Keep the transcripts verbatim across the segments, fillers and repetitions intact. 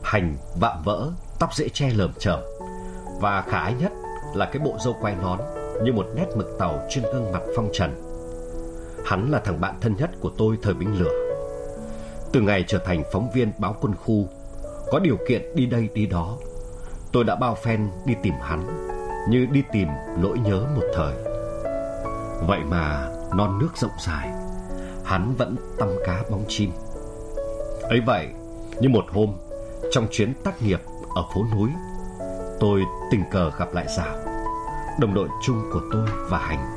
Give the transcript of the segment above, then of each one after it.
Thành vạm vỡ, tóc rễ che lởm chởm, và khả ái nhất là cái bộ râu quai nón như một nét mực tàu trên gương mặt phong trần. Hắn là thằng bạn thân nhất của tôi thời binh lửa. Từ ngày trở thành phóng viên báo Quân khu, có điều kiện đi đây đi đó, tôi đã bao phen đi tìm hắn, như đi tìm nỗi nhớ một thời. Vậy mà non nước rộng dài, hắn vẫn tăm cá bóng chim. Ấy vậy, như một hôm, trong chuyến tác nghiệp ở phố núi, tôi tình cờ gặp lại Dạo, đồng đội chung của tôi và Hành.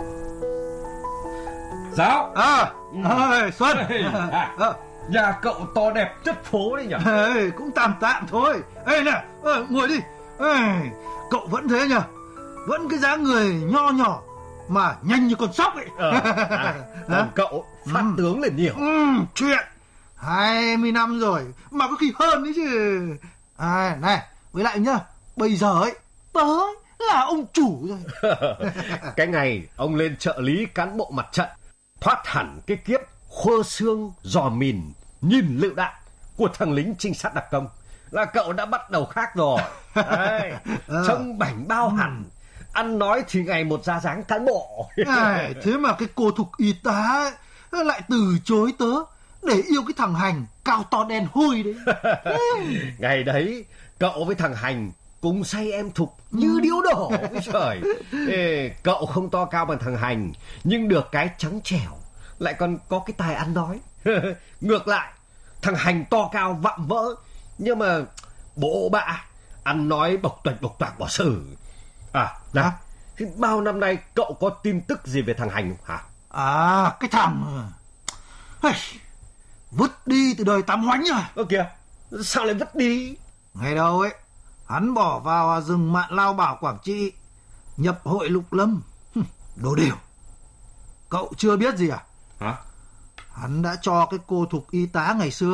Dạo À, à Xuân à, à, nhà cậu to đẹp chất phố đấy nhỉ? Ê, cũng tạm tạm thôi. Ê nè, à, ngồi đi. Ê, cậu vẫn thế nhỉ? Vẫn cái dáng người nho nhỏ mà nhanh như con sóc ấy. Ờ, à, còn cậu phát ừ. tướng lên nhiều. Ừ, chuyện hai mươi năm rồi mà có khi hơn đấy chứ. À, này, với lại nhá, bây giờ ấy tớ là ông chủ rồi. Cái ngày ông lên trợ lý cán bộ mặt trận, thoát hẳn cái kiếp khô xương dò mìn nhìn lựu đạn của thằng lính trinh sát đặc công, là cậu đã bắt đầu khác rồi. Đấy, trông bảnh bao hẳn, ăn nói thì ngày một ra dáng cán bộ. À, thế mà cái cô thục y tá ấy, lại từ chối tớ để yêu cái thằng Hành cao to đen hôi đấy. Ngày đấy cậu với thằng Hành cùng say em Thục như điếu đổ. Trời, ê, cậu không to cao bằng thằng Hành, nhưng được cái trắng trẻo, lại còn có cái tài ăn nói. Ngược lại, thằng Hành to cao vạm vỡ, nhưng mà bộ bạ, ăn nói bộc tuệch bộc toạc bỏ sử. À, này, thì bao năm nay cậu có tin tức gì về thằng Hành không hả? À, cái thằng hey, vứt đi từ đời Tám Hoánh rồi. Ơ kìa, sao lại vứt đi? Ngày đầu ấy, hắn bỏ vào rừng Mạn Lao Bảo Quảng Trị, nhập hội Lục Lâm. Đồ đều. Cậu chưa biết gì à? Hả? Hắn đã cho cái cô thục y tá ngày xưa